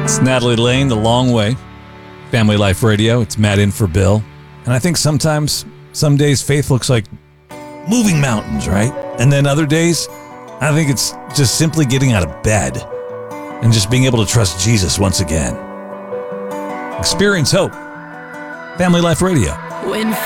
It's Natalie Lane, The Long Way, Family Life Radio. It's Matt in for Bill. And I think sometimes, some days, faith looks like moving mountains, right? And then other days, I think it's just simply getting out of bed and just being able to trust Jesus once again. Experience hope. Family Life Radio. When